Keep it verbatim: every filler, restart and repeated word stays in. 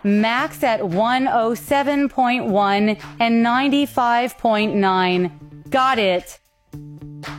Max at one oh seven point one and ninety-five point nine. Got it.